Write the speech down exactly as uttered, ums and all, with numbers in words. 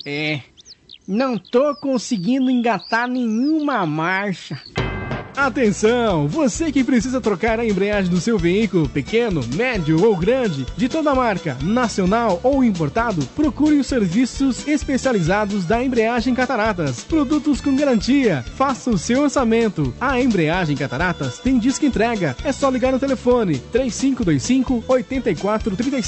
É, não tô conseguindo engatar nenhuma marcha. Atenção, você que precisa trocar a embreagem do seu veículo, pequeno, médio ou grande, de toda marca, nacional ou importado, procure os serviços especializados da Embreagem Cataratas. Produtos com garantia. Faça o seu orçamento. A Embreagem Cataratas tem disco entrega. É só ligar no telefone três cinco dois cinco, oito quatro três